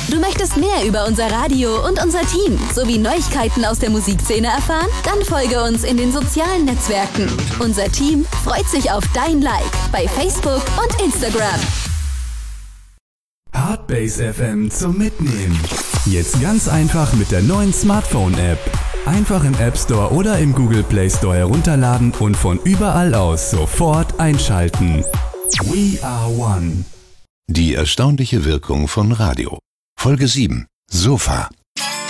Du möchtest mehr über unser Radio und unser Team sowie Neuigkeiten aus der Musikszene erfahren? Dann folge uns in den sozialen Netzwerken. Unser Team freut sich auf dein Like bei Facebook und Instagram. Hardbase FM zum Mitnehmen. Jetzt ganz einfach mit der neuen Smartphone-App. Einfach im App Store oder im Google Play Store herunterladen und von überall aus sofort einschalten. We are one. Die erstaunliche Wirkung von Radio. Folge 7. Sofa.